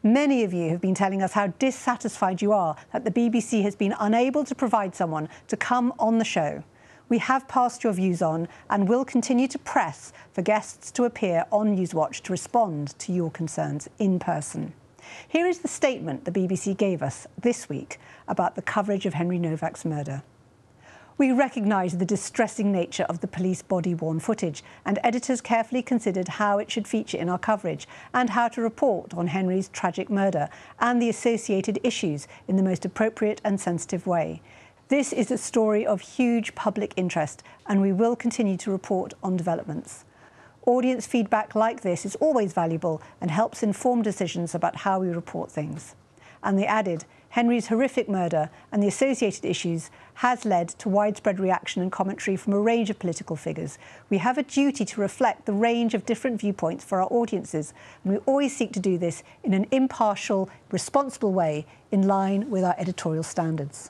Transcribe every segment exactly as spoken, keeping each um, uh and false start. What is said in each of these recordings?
Many of you have been telling us how dissatisfied you are that the B B C has been unable to provide someone to come on the show. We have passed your views on and will continue to press for guests to appear on Newswatch to respond to your concerns in person. Here is the statement the B B C gave us this week about the coverage of Henry Novak's murder. We recognise the distressing nature of the police body-worn footage, and editors carefully considered how it should feature in our coverage and how to report on Henry's tragic murder and the associated issues in the most appropriate and sensitive way. This is a story of huge public interest, and we will continue to report on developments. Audience feedback like this is always valuable and helps inform decisions about how we report things. And they added, Henry's horrific murder and the associated issues has led to widespread reaction and commentary from a range of political figures. We have a duty to reflect the range of different viewpoints for our audiences, and we always seek to do this in an impartial, responsible way in line with our editorial standards.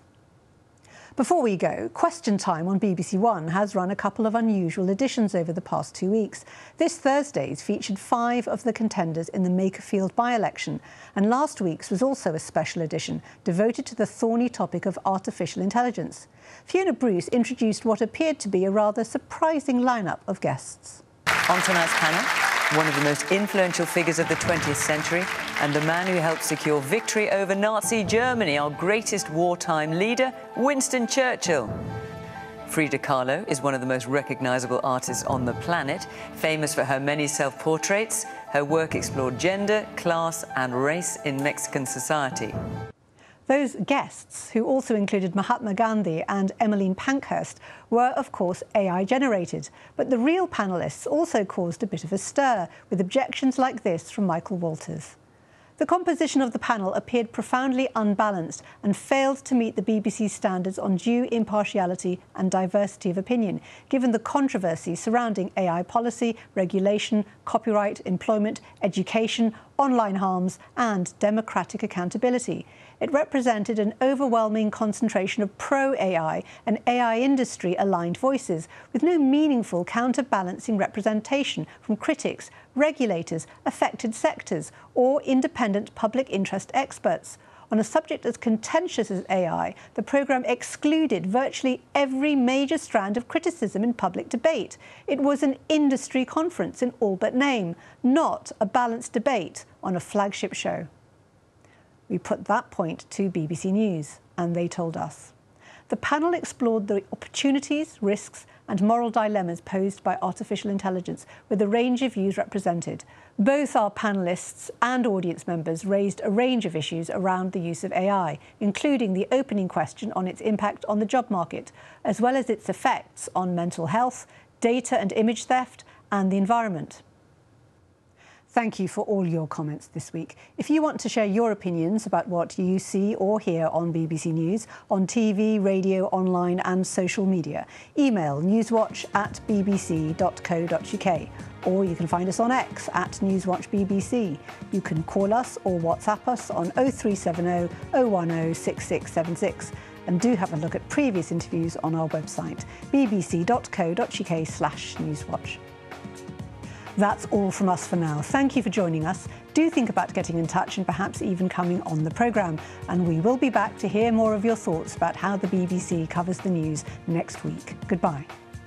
Before we go, Question Time on B B C One has run a couple of unusual editions over the past two weeks. This Thursday's featured five of the contenders in the Makerfield by-election, and last week's was also a special edition devoted to the thorny topic of artificial intelligence. Fiona Bruce introduced what appeared to be a rather surprising lineup of guests. On tonight's panel, one of the most influential figures of the twentieth century and the man who helped secure victory over Nazi Germany, our greatest wartime leader, Winston Churchill. Frida Kahlo is one of the most recognisable artists on the planet, famous for her many self-portraits. Her work explored gender, class and race in Mexican society. Those guests, who also included Mahatma Gandhi and Emmeline Pankhurst, were, of course, A I-generated. But the real panellists also caused a bit of a stir, with objections like this from Michael Walters. The composition of the panel appeared profoundly unbalanced and failed to meet the B B C's standards on due impartiality and diversity of opinion, given the controversy surrounding A I policy, regulation, copyright, employment, education, online harms and democratic accountability. It represented an overwhelming concentration of pro-A I and A I industry-aligned voices, with no meaningful counterbalancing representation from critics, regulators, affected sectors, or independent public interest experts. On a subject as contentious as A I, the programme excluded virtually every major strand of criticism in public debate. It was an industry conference in all but name, not a balanced debate on a flagship show. We put that point to B B C News, and they told us. The panel explored the opportunities, risks and moral dilemmas posed by artificial intelligence, with a range of views represented. Both our panellists and audience members raised a range of issues around the use of A I, including the opening question on its impact on the job market, as well as its effects on mental health, data and image theft and the environment. Thank you for all your comments this week. If you want to share your opinions about what you see or hear on B B C News, on T V, radio, online and social media, email newswatch at b b c dot co dot u k, or you can find us on X at Newswatch B B C. You can call us or WhatsApp us on oh three seven oh, oh one oh, six six seven six. And do have a look at previous interviews on our website, b b c dot co dot u k slash newswatch. That's all from us for now. Thank you for joining us. Do think about getting in touch and perhaps even coming on the programme. And we will be back to hear more of your thoughts about how the B B C covers the news next week. Goodbye.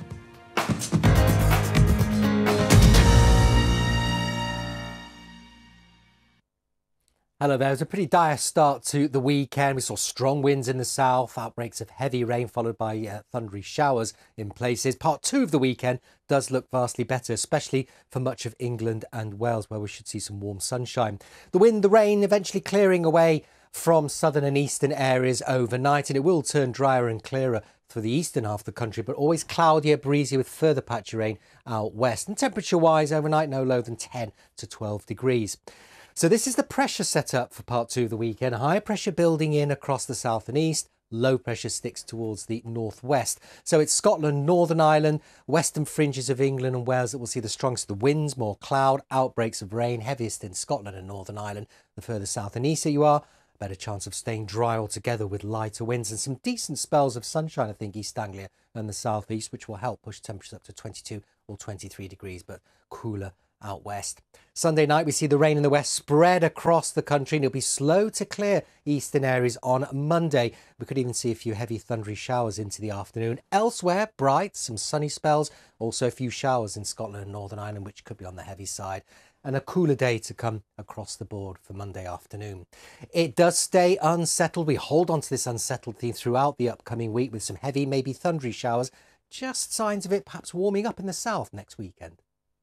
Hello there. It was a pretty dire start to the weekend. We saw strong winds in the south, outbreaks of heavy rain followed by uh, thundery showers in places. Part two of the weekend does look vastly better, especially for much of England and Wales, where we should see some warm sunshine. The wind, the rain eventually clearing away from southern and eastern areas overnight, and it will turn drier and clearer for the eastern half of the country, but always cloudier, breezy with further patchy rain out west. And temperature-wise, overnight no lower than ten to twelve degrees. So this is the pressure set up for part two of the weekend. High pressure building in across the south and east. Low pressure sticks towards the northwest. So it's Scotland, Northern Ireland, western fringes of England and Wales that will see the strongest of the winds, more cloud, outbreaks of rain, heaviest in Scotland and Northern Ireland. The further south and east that you are, a better chance of staying dry altogether with lighter winds and some decent spells of sunshine, I think, East Anglia and the southeast, which will help push temperatures up to twenty-two or twenty-three degrees, but cooler out west. Sunday night, we see the rain in the west spread across the country, and it'll be slow to clear eastern areas on Monday. We could even see a few heavy thundery showers into the afternoon. Elsewhere, bright, some sunny spells, also a few showers in Scotland and Northern Ireland, which could be on the heavy side. And a cooler day to come across the board for Monday afternoon. It does stay unsettled. We hold on to this unsettled theme throughout the upcoming week with some heavy, maybe thundery showers. Just signs of it perhaps warming up in the south next weekend.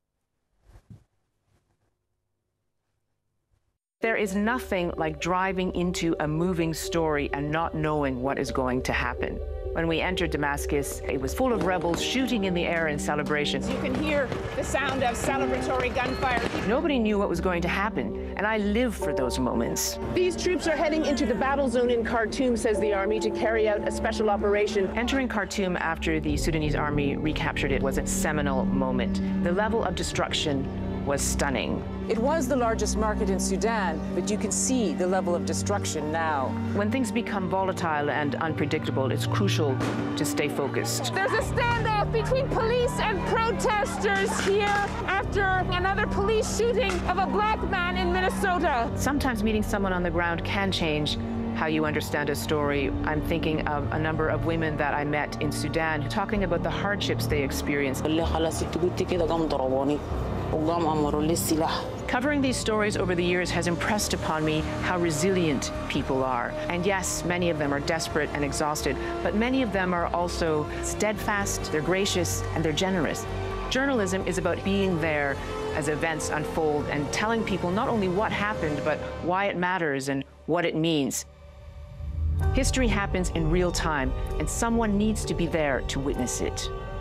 There is nothing like driving into a moving story and not knowing what is going to happen. When we entered Damascus, it was full of rebels shooting in the air in celebration. You can hear the sound of celebratory gunfire. Nobody knew what was going to happen, and I live for those moments. These troops are heading into the battle zone in Khartoum, says the army, to carry out a special operation. Entering Khartoum after the Sudanese army recaptured it was a seminal moment. The level of destruction was stunning. It was the largest market in Sudan, but you can see the level of destruction now. When things become volatile and unpredictable, it's crucial to stay focused. There's a standoff between police and protesters here after another police shooting of a black man in Minnesota. Sometimes meeting someone on the ground can change how you understand a story. I'm thinking of a number of women that I met in Sudan talking about the hardships they experienced. Covering these stories over the years has impressed upon me how resilient people are. And yes, many of them are desperate and exhausted, but many of them are also steadfast, they're gracious, and they're generous. Journalism is about being there as events unfold and telling people not only what happened, but why it matters and what it means. History happens in real time, and someone needs to be there to witness it.